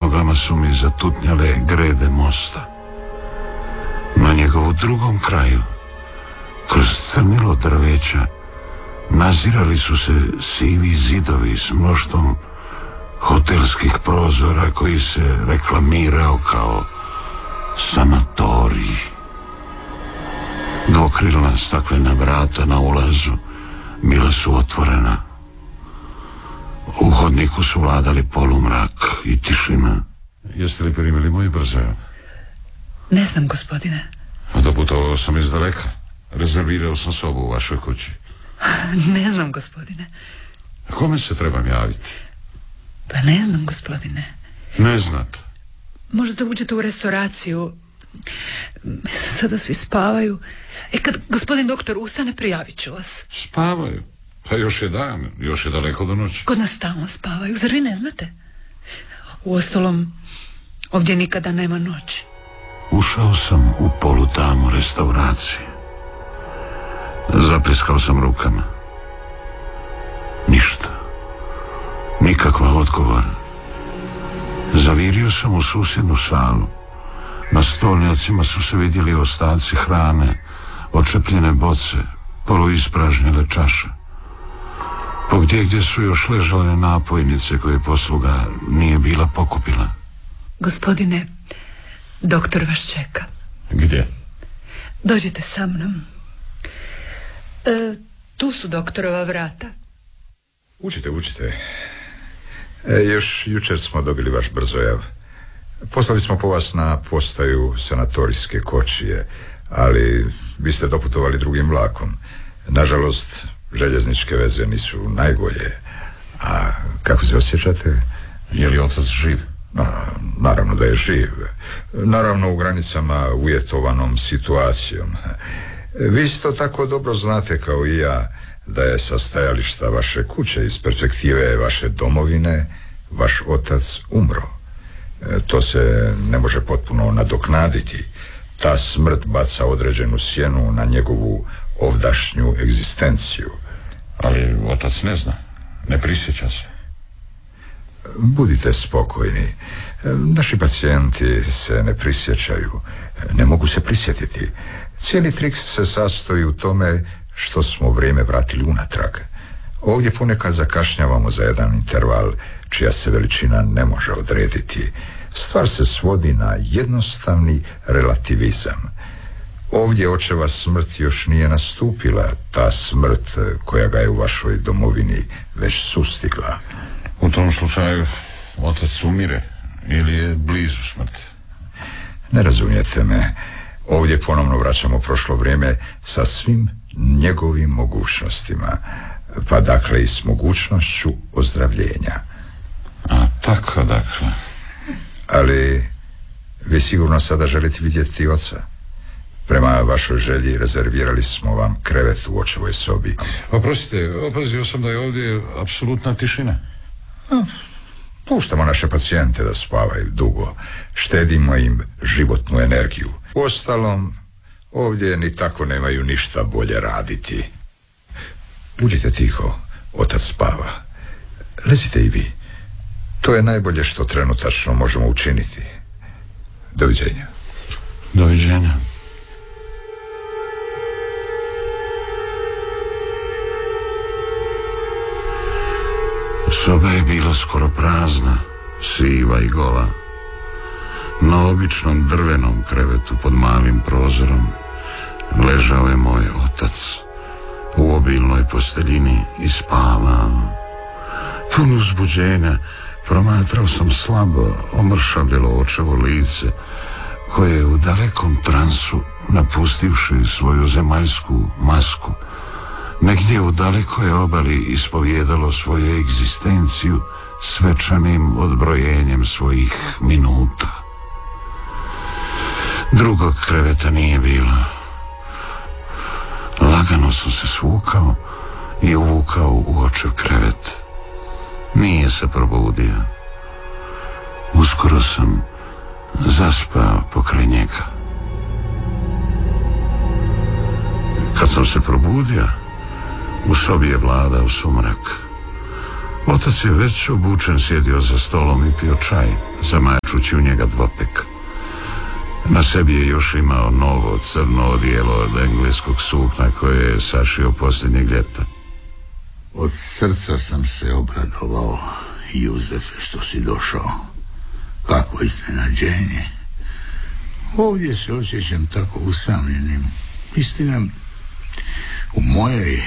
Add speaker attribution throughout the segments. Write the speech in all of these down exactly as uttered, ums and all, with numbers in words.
Speaker 1: nogama su mi zatutnjale grede mosta. Na njegovu drugom kraju, kroz crnilo drveća, nazirali su se sivi zidovi s mnoštvom hotelskih prozora koji se reklamirao kao sanatorij. Dvokrilna staklena vrata na ulazu bila su otvorena. U hodniku su vladali polumrak i tišina. Jeste li primili moj brzojav?
Speaker 2: Ne znam, gospodine.
Speaker 1: Doputovao sam iz daleka. Rezervirao sam sobu u vašoj kući.
Speaker 2: Ne znam, gospodine.
Speaker 1: Kome se trebam javiti?
Speaker 2: Pa ne znam, gospodine.
Speaker 1: Ne znate?
Speaker 2: Možete uđete u restauraciju. Sada svi spavaju. E, kad gospodin doktor ustane, prijavit ću vas.
Speaker 1: Spavaju? Pa još je dan, još je daleko do noći.
Speaker 2: Kod nas tamo spavaju, zar vi ne znate? Uostalom, ovdje nikada nema noći.
Speaker 1: Ušao sam u polutamu restauracije. Zapliskao sam rukama. Ništa. Nikakva odgovor. Zavirio sam u susjednu salu. Na stolnjacima su se vidjeli ostaci hrane, odčepljene boce, poluispražnjene čaše. Pogdje gdje su još ležale napojnice koje posluga nije bila pokupila.
Speaker 2: Gospodine, doktor vas čeka.
Speaker 1: Gdje?
Speaker 2: Dođite sa mnom. E, tu su doktorova vrata.
Speaker 3: Učite, učite. E, još jučer smo dobili vaš brzojav. Poslali smo po vas na postaju sanatorijske kočije, ali vi ste doputovali drugim vlakom. Nažalost, željezničke veze nisu najbolje. A kako se osjećate?
Speaker 1: Je li otac živ?
Speaker 3: Na, naravno da je živ. Naravno u granicama uvjetovanom situacijom. Vi isto tako dobro znate kao i ja da je sa stajališta vaše kuće, iz perspektive vaše domovine, vaš otac umro. E, to se ne može potpuno nadoknaditi. Ta smrt baca određenu sjenu na njegovu ovdašnju egzistenciju.
Speaker 1: Ali otac ne zna, ne prisjeća se.
Speaker 3: Budite spokojni. Naši pacijenti se ne prisjećaju, ne mogu se prisjetiti. Cijeli trik se sastoji u tome što smo vrijeme vratili unatrag. Ovdje ponekad zakašnjavamo za jedan interval čija se veličina ne može odrediti. Stvar se svodi na jednostavni relativizam. Ovdje očeva smrt još nije nastupila, ta smrt koja ga je u vašoj domovini već sustigla.
Speaker 1: U tom slučaju otac umire ili je blizu smrti?
Speaker 3: Ne razumijete me. Ovdje ponovno vraćamo prošlo vrijeme sa svim njegovim mogućnostima, pa dakle i s mogućnošću ozdravljenja.
Speaker 1: A tako dakle.
Speaker 3: Ali vi sigurno sada želite vidjeti oca. Prema vašoj želji rezervirali smo vam krevet u očevoj sobi.
Speaker 1: Oprostite, opazio sam da je ovdje apsolutna tišina.
Speaker 3: A, puštamo naše pacijente da spavaju dugo. Štedimo im životnu energiju. Uostalom, ovdje ni tako nemaju ništa bolje raditi. Uđite tiho, otac spava. Lezite i vi. To je najbolje što trenutačno možemo učiniti. Doviđenja.
Speaker 1: Doviđenja. Soba je bila skoro prazna, siva i gola. Na običnom drvenom krevetu pod malim prozorom ležao je moj otac u obilnoj posteljini i spavao. Pun uzbuđenja promatrao sam slabo omršavljelo očevo lice koje je u dalekom transu, napustivši svoju zemaljsku masku, negdje u dalekoj obali ispovijedalo svoju egzistenciju svečanim odbrojenjem svojih minuta. Drugog kreveta nije bilo. Lagano sam se svukao i uvukao u očev krevet. Nije se probudio. Uskoro sam zaspao pokraj njega. Kad sam se probudio, u sobi je vladao sumrak. Otac je već obučen sjedio za stolom i pio čaj, zamačući u njega dvopek. Na sebi je još imao novo crno odijelo od engleskog sukna koje je sašio posljednjeg ljeta.
Speaker 4: Od srca sam se obradovao, Juzefe, što si došao. Kakvo iznenađenje. Ovdje se osjećam tako usamljenim. Istina, u mojoj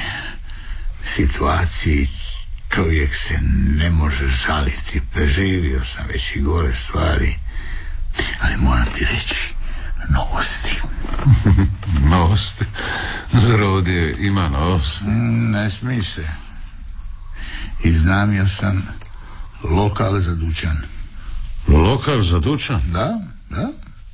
Speaker 4: situaciji čovjek se ne može žaliti. Preživio sam već i gore stvari. Ali moram ti reći novosti.
Speaker 1: Novosti? Zar ovdje ima novosti?
Speaker 4: Ne smij se. Iznajmio sam lokal za dućan.
Speaker 1: Lokal za dućan?
Speaker 4: Da, da.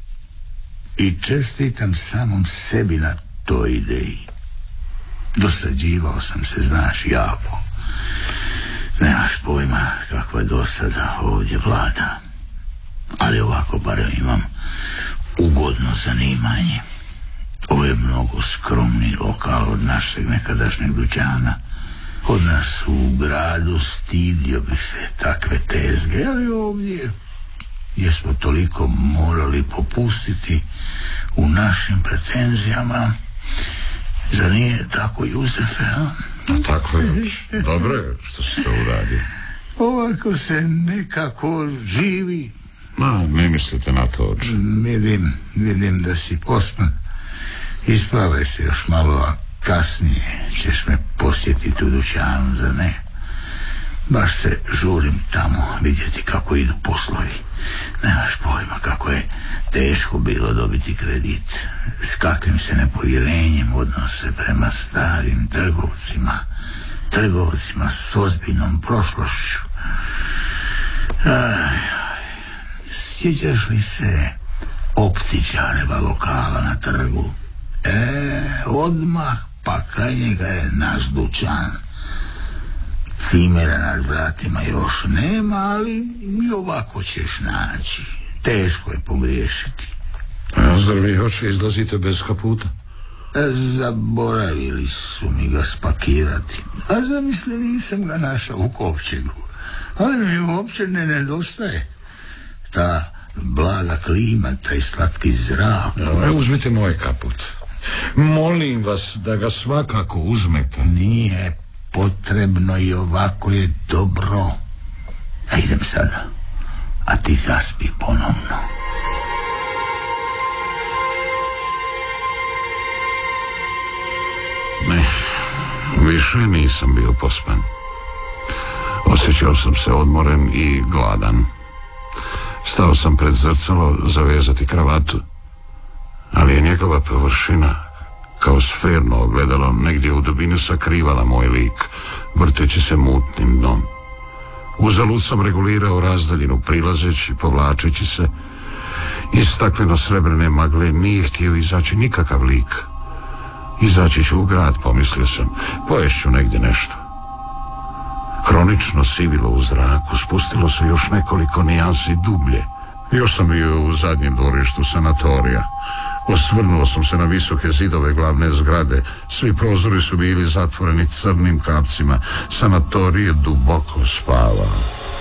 Speaker 4: I čestitam samom sebi na toj ideji. Dosađivao sam se, znaš, jako. Nemaš pojma kakva dosada ovdje vlada. Ali ovako barem imam ugodno zanimanje. Ovo je mnogo skromniji lokal od našeg nekadašnjeg dućana. Kod nas u gradu stidio bih se takve tezge, ali ovdje jesmo toliko morali popustiti u našim pretenzijama. Zar nije tako, Juzefe, a?
Speaker 1: A tako je. Dobro je što si to uradio.
Speaker 4: Ovako se nekako živi.
Speaker 1: Ma, ne mislite na to, oče.
Speaker 4: Vidim, vidim da si pospan. Isplavaj se još malo, a kasnije ćeš me posjetiti u dućanu, zar ne? Baš se žurim tamo vidjeti kako idu poslovi. Nemaš pojma kako je teško bilo dobiti kredit. S kakvim se nepovjerenjem odnose prema starim trgovcima. Trgovcima s ozbiljnom prošlošću. Aj, sjećaš li se optičareva lokala na trgu? E, odmah pa kraj njega je naš dućan. Cimera nad vratima još nema, ali i ovako ćeš naći. Teško je pogriješiti.
Speaker 1: A zar vi hoće izlazite bez kaputa?
Speaker 4: Zaboravili su mi ga spakirati. A zamisli, nisam ga našao u kovčegu. Ali mi uopće ne nedostaje. Ta blaga klima, taj slatki zrak.
Speaker 1: Evo, uzmite moj kaput. Molim vas da ga svakako uzmete.
Speaker 4: Nije potrebno, i ovako je dobro. A idem sada, a ti zaspi ponovno.
Speaker 1: Ne, više nisam bio pospan. Osjećao sam se odmoren i gladan. Stao sam pred zrcalo zavezati kravatu, ali je njegova površina kao sferno ogledalo negdje u dubinu sakrivala moj lik, vrteći se mutnim dnom. Uzalud sam regulirao razdaljinu, prilazeći, povlačeći se. Iz stakleno srebrne magle nije htio izaći nikakav lik. Izaći ću u grad, pomislio sam, poješću negdje nešto. Kronično sivilo u zraku, spustilo se još nekoliko nijansi dublje. Još sam bio u zadnjem dvorištu sanatorija. Osvrnuo sam se na visoke zidove glavne zgrade. Svi prozori su bili zatvoreni crnim kapcima. Sanatorij je duboko spavao.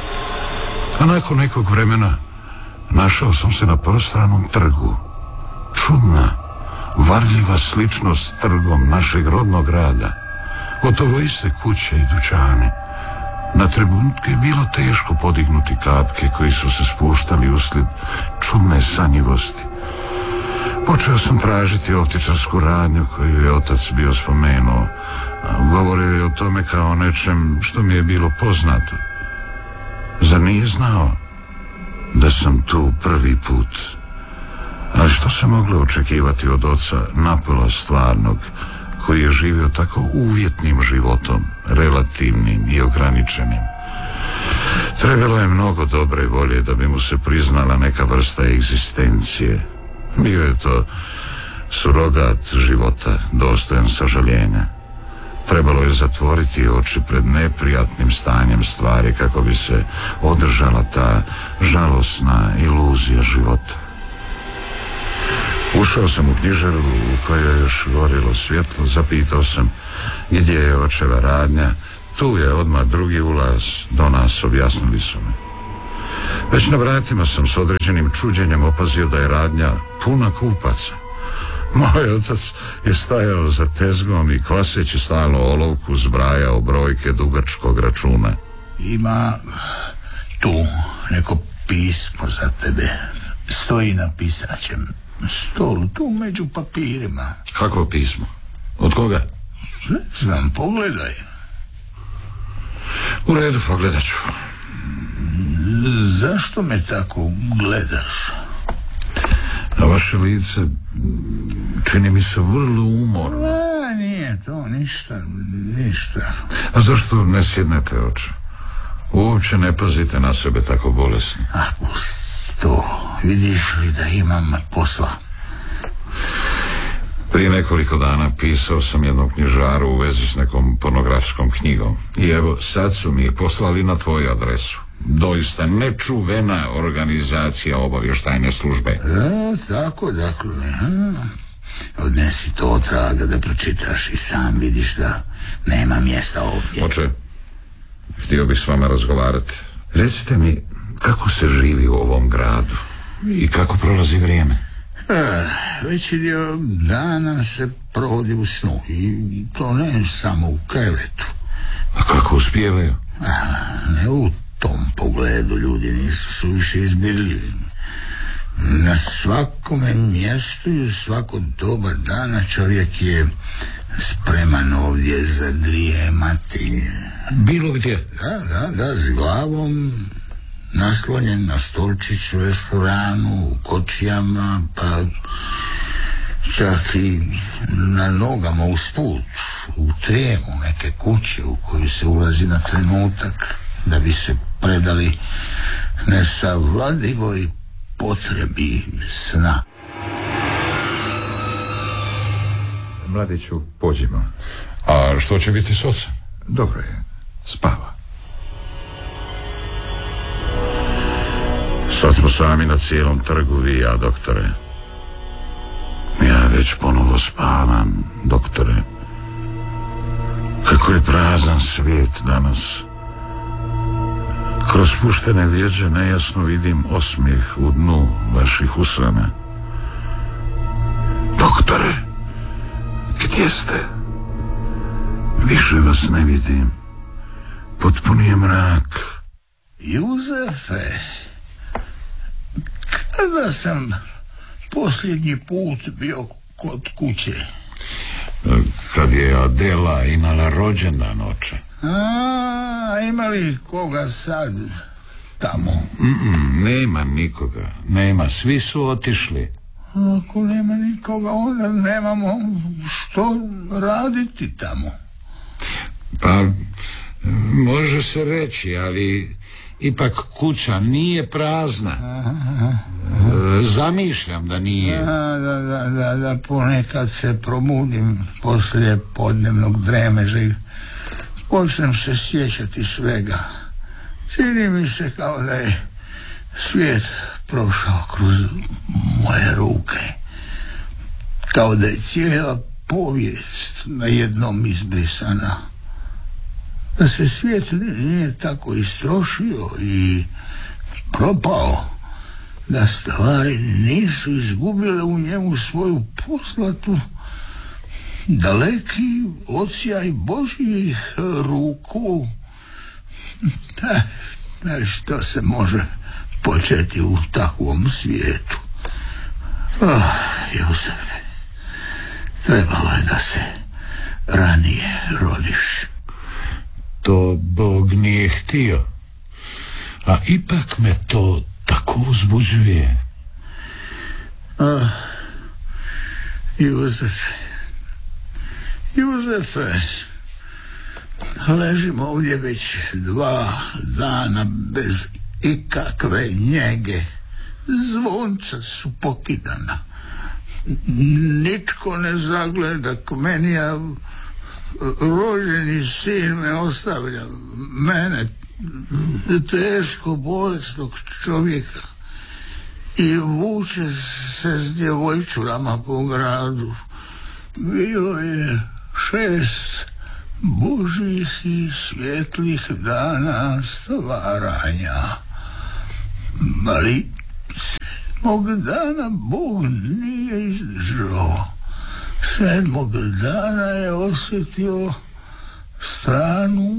Speaker 1: A nakon nekog vremena našao sam se na prostranom trgu. Čudna, varljiva sličnost s trgom našeg rodnog grada. Gotovo iste kuće i dućane. Na trenutke je bilo teško podignuti kapke koji su se spuštali uslijed čudne sanjivosti. Počeo sam tražiti optičarsku radnju koju je otac bio spomenuo. Govorio je o tome kao o nečem što mi je bilo poznato. Zar nije znao da sam tu prvi put? Ali što se moglo očekivati od oca napola stvarnog, koji je živio tako uvjetnim životom, relativnim i ograničenim? Trebalo je mnogo dobre volje da bi mu se priznala neka vrsta egzistencije. Bio je to surogat života, dostojan sažaljenja. Trebalo je zatvoriti oči pred neprijatnim stanjem stvari kako bi se održala ta žalosna iluzija života. Ušao sam u knjižaru u kojoj je još gorilo svjetlo, zapitao sam gdje je očeva radnja. Tu je odmah drugi ulaz do nas, objasnili su mi. Već na vratima sam s određenim čuđenjem opazio da je radnja puna kupaca. Moj otac je stajao za tezgom i kvaseći stalno olovku zbrajao brojke dugačkog računa.
Speaker 4: Ima tu neko pismo za tebe. Stoji na pisaćem stolu, tu među papirima.
Speaker 1: Kakvo pismo? Od koga?
Speaker 4: Ne znam, pogledaj.
Speaker 1: U redu, pogledat ću.
Speaker 4: Zašto me tako gledaš?
Speaker 1: A vaše lice čini mi se vrlo umorno.
Speaker 4: A, nije to ništa, ništa.
Speaker 1: A zašto ne sjednete oče? Uopće ne pazite na sebe tako bolesni.
Speaker 4: A, pusti to. Vidiš li da imam posla?
Speaker 1: Prije nekoliko dana pisao sam jednom knjižaru u vezi s nekom pornografskom knjigom. I evo, sad su mi je poslali na tvoju adresu. Doista nečuvena organizacija obavještajne službe.
Speaker 4: E, tako, dakle. Aha. Odnesi to od traga da pročitaš i sam vidiš da nema mjesta ovdje.
Speaker 1: Oče, htio bih s vama razgovarati. Recite mi, kako se živi u ovom gradu i kako prolazi vrijeme?
Speaker 4: E, veći dio dana se provodi u snu i to ne samo u krevetu.
Speaker 1: A kako uspijevaju?
Speaker 4: A, ne u tom pogledu, ljudi nisu suviše izbirljivi. Na svakome mjestu i u svako doba dana čovjek je spreman ovdje zadrijemati.
Speaker 1: Bilo gdje?
Speaker 4: Da, da, da, s glavom naslonjen na stolčić u restoranu, u kočijama, pa čak i na nogama usput, u trijemu neke kuće u koju se ulazi na trenutak da bi se predali nesavladivoj potrebi sna.
Speaker 3: Mladiću, pođimo.
Speaker 1: A što će biti s ocem?
Speaker 3: Dobro je, spava.
Speaker 1: Sad smo sami na cijelom trgu, vi i ja, doktore. Ja već ponovo spavam, doktore. Kako je prazan svijet danas. Kroz puštene vjeđe nejasno vidim osmijeh u dnu vaših usana. Doktore, gdje ste? Više vas ne vidim. Potpuni je mrak.
Speaker 4: Juzefe, kada sam posljednji put bio kod kuće?
Speaker 1: Kad je Adela imala rođendan, oče.
Speaker 4: A, ima li koga sad tamo?
Speaker 1: Mm-mm, nema nikoga, nema, svi su otišli.
Speaker 4: Ako nema nikoga, onda nemamo što raditi tamo.
Speaker 1: Pa, može se reći, ali ipak kuća nije prazna.
Speaker 4: Aha.
Speaker 1: Zamišljam da nije.
Speaker 4: A, da, da, da, da, ponekad se probudim poslije podnevnog dremeža i počnem se sjećati svega. Čini mi se kao da je svijet prošao kroz moje ruke. Kao da je cijela povijest na jednom izbrisana. Da se svijet nije tako istrošio i propao. Da stvari nisu izgubile u njemu svoju poslatu daleki odsjaj Božjih ruku. Da, da što se može početi u takvom svijetu? Oh, Jozefe, trebalo je da se ranije rodiš.
Speaker 1: To Bog nije htio, a ipak me to tako uzbuđuje.
Speaker 4: Ah, Jozefe, Jozefe, ležim ovdje već dva dana bez ikakve njege. Zvonca su pokidana. Nitko ne zagleda k meni, a rođeni sin me ostavlja. Mene, teško bolesnog čovjeka, i vuče se s djevojčurama po gradu. Bilo je šest Božih i svjetlih dana stvaranja. Ali sedmog dana Bog nije izdržao. Sedmog dana je osjetio stranu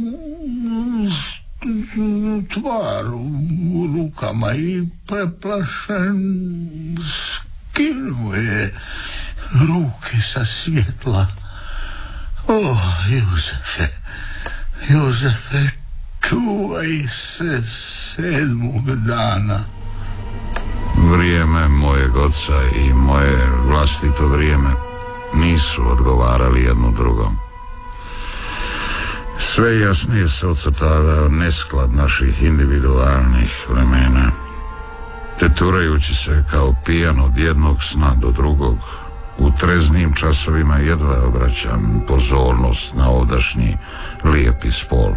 Speaker 4: tvar u rukama i preplašen skinuo je ruke sa svjetla. O, Jozefe, Jozefe, čuvaj se sedmog dana.
Speaker 1: Vrijeme mojeg oca i moje vlastito vrijeme nisu odgovarali jedno drugom. Sve jasnije se ocrtavao nesklad naših individualnih vremena. Teturajući se kao pijan od jednog sna do drugog, u treznim časovima jedva obraćam pozornost na ovdašnji lijepi spol.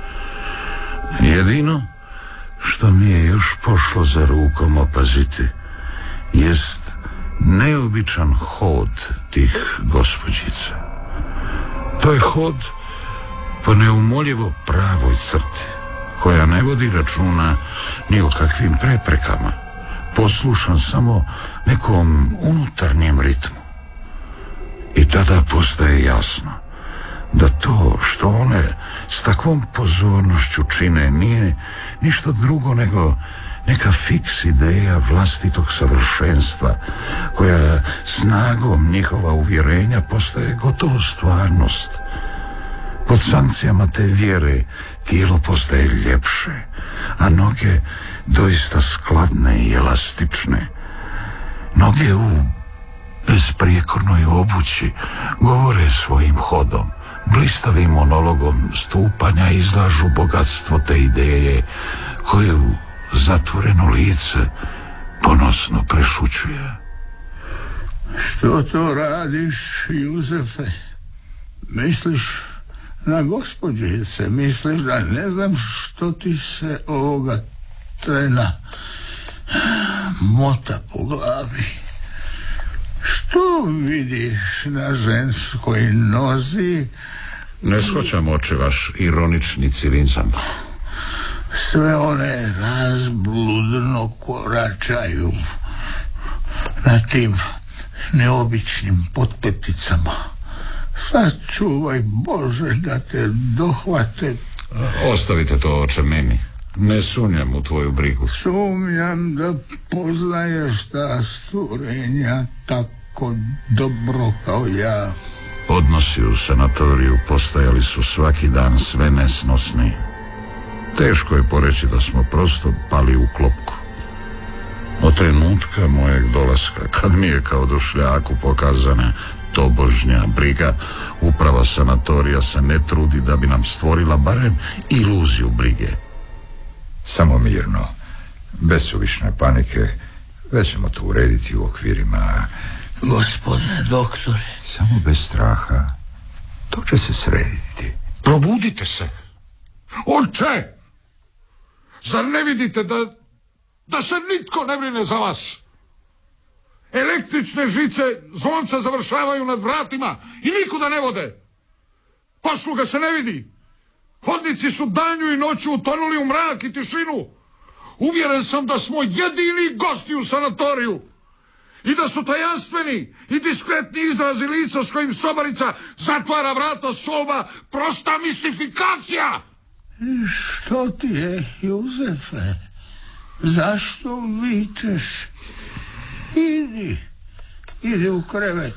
Speaker 1: Jedino što mi je još pošlo za rukom opaziti jest neobičan hod tih gospođica. To je hod po neumoljivo pravoj crti, koja ne vodi računa ni o kakvim preprekama, poslušan samo nekom unutarnjem ritmu. I tada postaje jasno da to što one s takvom pozornošću čine nije ništa drugo nego neka fiks ideja vlastitog savršenstva, koja snagom njihova uvjerenja postaje gotovo stvarnost. Pod sankcijama te vjere tijelo postaje ljepše, a noge doista skladne i elastične. Noge u besprijekornoj obući govore svojim hodom, blistavim monologom stupanja izlažu bogatstvo te ideje koju zatvoreno lice ponosno prešućuje.
Speaker 4: Što to radiš, Jozefe? Misliš na gospođice? Misliš da ne znam što ti se ovoga trena mota po glavi? Što vidiš na ženskoj nozi?
Speaker 1: Ne shvaćam, oče, vaš ironični cirincan.
Speaker 4: Sve one razbludno koračaju na tim neobičnim potpeticama. Sačuvaj Bože da te dohvate.
Speaker 1: Ostavite to, oče, meni. Ne sumnjam u tvoju brigu.
Speaker 4: Sumnjam da poznaješ ta stvorenja tako dobro kao ja.
Speaker 1: Odnosi u sanatoriju postajali su svaki dan sve nesnosniji. Teško je poreći da smo prosto pali u klopku. Od trenutka mojeg dolaska, kad mi je kao došljaku pokazana tobožnja briga, uprava sanatorija se ne trudi da bi nam stvorila barem iluziju brige.
Speaker 3: Samo mirno, bez suvišne panike, već ćemo to urediti u okvirima.
Speaker 4: Gospodine doktore.
Speaker 3: Samo bez straha, to će se srediti.
Speaker 1: Probudite se! Oče! Zar ne vidite da, da se nitko ne brine za vas? Električne žice zvonca završavaju nad vratima i nikuda ne vode. Posluga se ne vidi. Hodnici su danju i noću utonuli u mrak i tišinu. Uvjeren sam da smo jedini gosti u sanatoriju i da su tajanstveni i diskretni izrazi lica s kojim sobarica zatvara vrata soba prosta mistifikacija.
Speaker 4: Što ti je, Jozefe? Zašto vičeš? Idi, idi u krevet.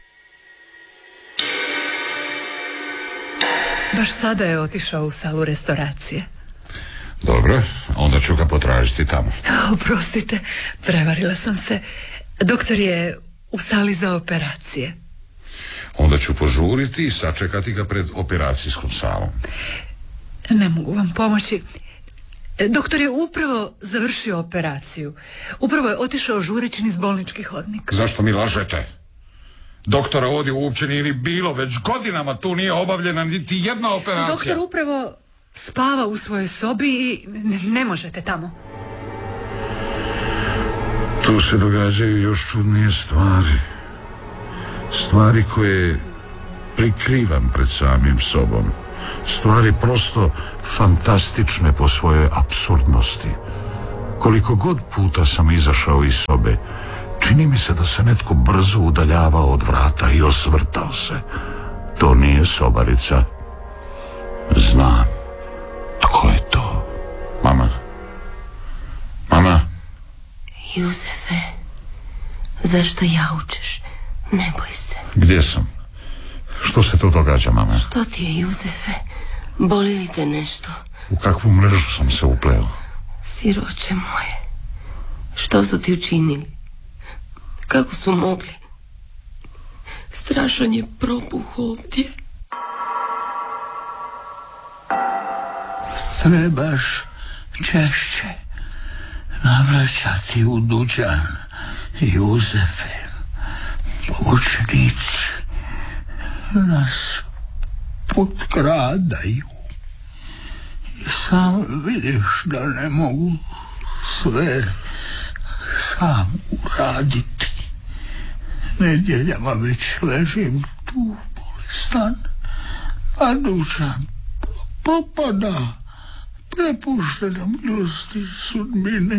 Speaker 2: Baš sada je otišao u salu restauracije.
Speaker 1: Dobro, onda ću ga potražiti tamo.
Speaker 2: Oprostite, prevarila sam se. Doktor je u sali za operacije.
Speaker 1: Onda ću požuriti i sačekati ga pred operacijskom salom.
Speaker 2: Ne mogu vam pomoći. Doktor je upravo završio operaciju. Upravo je otišao žureći niz bolnički hodnik.
Speaker 1: Zašto mi lažete? Doktora ovdje uopće nije ni bilo, već godinama tu nije obavljena niti jedna operacija.
Speaker 2: Doktor upravo spava u svojoj sobi i ne, ne možete tamo.
Speaker 1: Tu se događaju još čudnije stvari. Stvari koje prikrivam pred samim sobom. Stvari prosto fantastične po svojoj apsurdnosti. Koliko god puta sam izašao iz sobe, čini mi se da se netko brzo udaljavao od vrata i osvrtao se. To nije sobarica. Znam. Tko je to? Mama? Mama?
Speaker 5: Juzefe, zašto jaučeš? Ne boj se.
Speaker 1: Gdje sam? Što se tu događa, mama?
Speaker 5: Što ti je, Juzefe? Boli li te nešto?
Speaker 1: U kakvu mrežu sam se upleo?
Speaker 5: Siroče moje, što su ti učinili? Kako su mogli? Strašan je propuh ovdje.
Speaker 4: Trebaš češće navraćati u dućan, Juzefe. Učenici nas potkradaju i sam vidiš da ne mogu sve sam uraditi. Nedjeljama već ležim tu bolestan, a dućan propada, prepuštena milosti sudbine.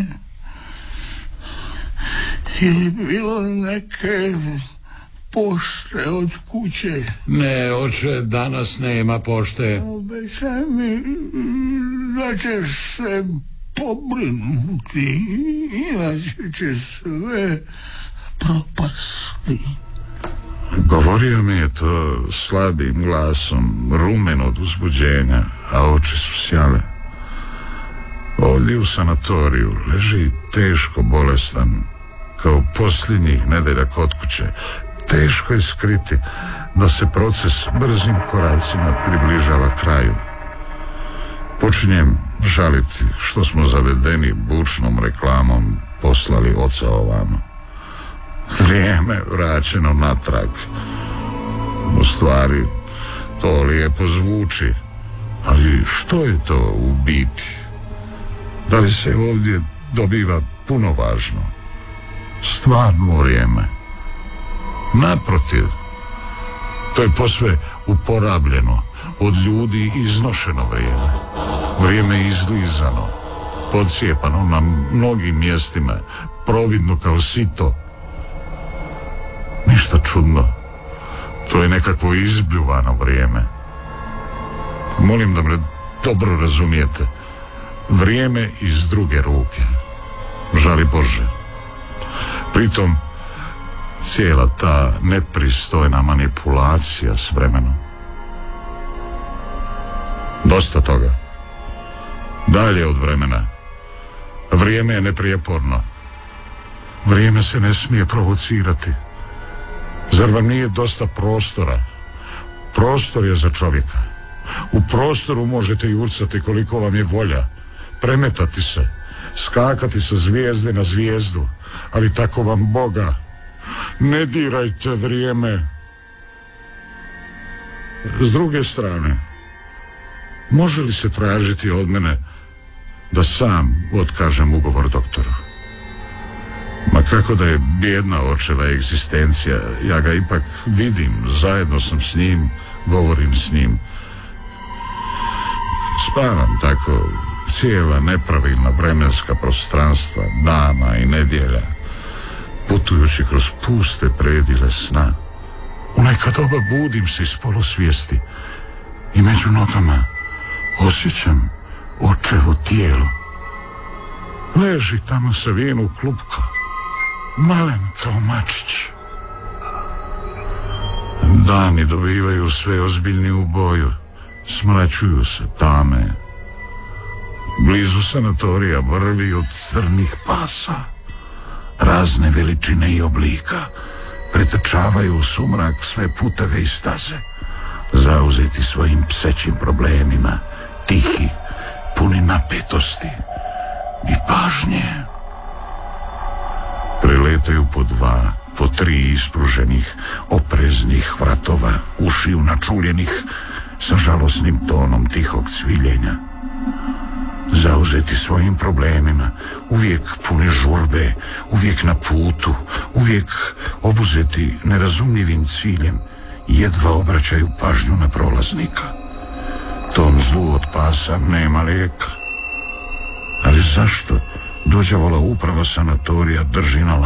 Speaker 4: Ili bilo neke pošte od kuće?
Speaker 1: Ne, oče, danas nema pošte.
Speaker 4: Obećaj mi da ćeš se pobrinuti, inače će sve propasti.
Speaker 1: Govorio mi je to slabim glasom, rumen od uzbuđenja, a oči su sjale. Ovdje u sanatoriju leži teško bolestan, kao posljednjih nedelja kod kuće. Teško je skriti da se proces brzim koracima približava kraju. Počinjem žaliti što smo zavedeni bučnom reklamom poslali oca ovamo. Vrijeme vraćeno natrag. U stvari, to lijepo zvuči, ali što je to u biti? Da li se ovdje dobiva puno važno? Stvarno vrijeme. Naprotiv, to je posve uporabljeno, od ljudi iznošeno vrijeme. Vrijeme izlizano, podcijepano na mnogim mjestima, providno kao sito. Ništa čudno, to je nekakvo izbljuvano vrijeme. Molim da me dobro razumijete. Vrijeme iz druge ruke. Žali Bože. Pritom, cijela ta nepristojna manipulacija s vremenom. Dosta toga. Dalje od vremena. Vrijeme je neprijeporno. Vrijeme se ne smije provocirati. Zar vam nije dosta prostora? Prostor je za čovjeka. U prostoru možete jurcati koliko vam je volja, premetati se, skakati sa zvijezde na zvijezdu, ali tako vam Boga, ne dirajte vrijeme. S druge strane, može li se tražiti od mene da sam otkažem ugovor doktoru? Ma kako da je bijedna očeva egzistencija, ja ga ipak vidim, zajedno sam s njim, govorim s njim. Spavam tako cijela nepravilna vremenska prostranstva, dana i nedjelja, putujući kroz puste predile sna. U neka doba budim se iz polusvijesti i među nogama osjećam očevo tijelo. Leži tamo savijen u klupko, malen kao mačić. Dani dobivaju sve ozbiljniju boju, smraćuju se, tame. Blizu sanatorija vrvi od crnih pasa, razne veličine i oblika, pretrčavaju u sumrak sve puteve i staze, zauzeti svojim psećim problemima, tihi, puni napetosti i pažnje. Preletaju po dva, po tri ispruženih, opreznih vratova, ušiju načuljenih, sa žalosnim tonom tihog cviljenja. Zauzeti svojim problemima, uvijek puni žurbe, uvijek na putu, uvijek obuzeti nerazumljivim ciljem, jedva obraćaju pažnju na prolaznika. Tom zlu od pasa nema lijeka. Ali zašto dođavola uprava sanatorija drži na